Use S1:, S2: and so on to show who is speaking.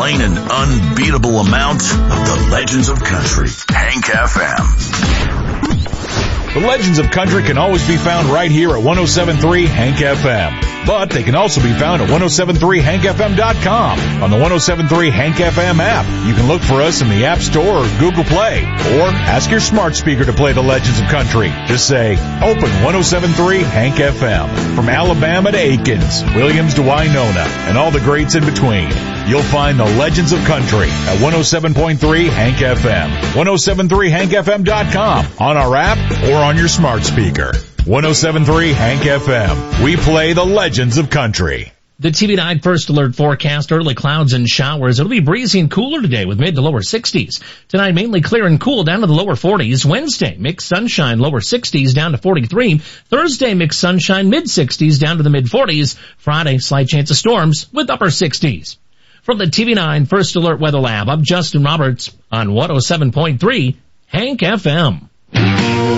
S1: playing an unbeatable amount of the Legends of Country. Hank FM.
S2: The Legends of Country can always be found right here at 107.3 Hank FM. But they can also be found at 1073hankfm.com. On the 107.3 Hank FM app, you can look for us in the App Store or Google Play. Or ask your smart speaker to play the Legends of Country. Just say, open 107.3 Hank FM. From Alabama to Aikens, Williams to Winona, and all the greats in between. You'll find the Legends of Country at 107.3 Hank FM, 1073hankfm.com, on our app, or on your smart speaker. 107.3 Hank FM. We play the Legends of Country.
S3: The TV9 First Alert forecast, early clouds and showers. It'll be breezy and cooler today with mid to lower 60s. Tonight, mainly clear and cool down to the lower 40s. Wednesday, mixed sunshine, lower 60s down to 43. Thursday, mixed sunshine, mid 60s down to the mid 40s. Friday, slight chance of storms with upper 60s. From the TV9 First Alert Weather Lab, I'm Justin Roberts on 107.3 Hank FM.